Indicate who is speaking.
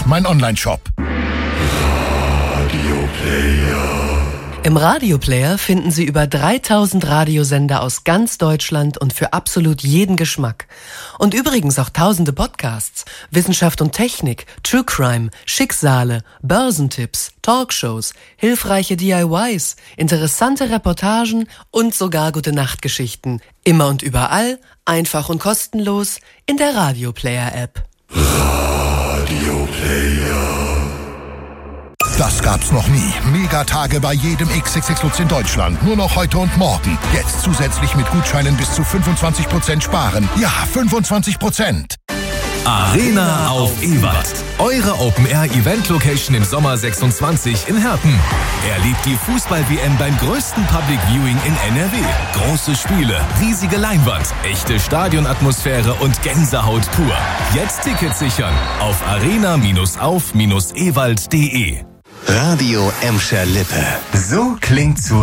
Speaker 1: mein Onlineshop.
Speaker 2: Im Radioplayer finden Sie über 3000 Radiosender aus ganz Deutschland und für absolut jeden Geschmack. Und übrigens auch tausende Podcasts, Wissenschaft und Technik, True Crime, Schicksale, Börsentipps, Talkshows, hilfreiche DIYs, interessante Reportagen und sogar Gute-Nacht-Geschichten. Immer und überall, einfach und kostenlos in der Radioplayer-App.
Speaker 1: Das gab's noch nie. Megatage bei jedem XXX Lutz in Deutschland. Nur noch heute und morgen. Jetzt zusätzlich mit Gutscheinen bis zu 25% sparen. Ja, 25%.
Speaker 3: Arena auf Ewald. Eure Open-Air-Event-Location im Sommer 26 in Herten. Erlebt die Fußball-WM beim größten Public Viewing in NRW. Große Spiele, riesige Leinwand, echte Stadionatmosphäre und Gänsehaut pur. Jetzt Tickets sichern auf arena-auf-ewald.de.
Speaker 4: Radio Emscher Lippe. So klingt